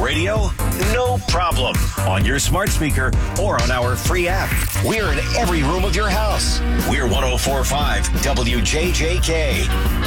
radio? No problem. On your smart speaker or on our free app. We're in every room of your house. We're 104.5 WJJK.